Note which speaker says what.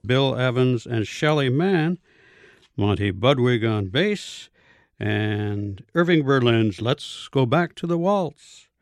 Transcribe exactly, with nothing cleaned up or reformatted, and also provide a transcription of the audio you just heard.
Speaker 1: Bill Evans and Shelley Mann, Monty Budwig on bass, and Irving Berlin's Let's Go Back to the Waltz.